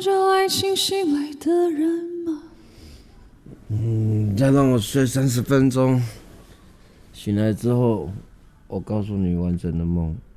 着爱情醒来的人吗？ 再让我睡30分钟，醒来之后，我告诉你完整的梦。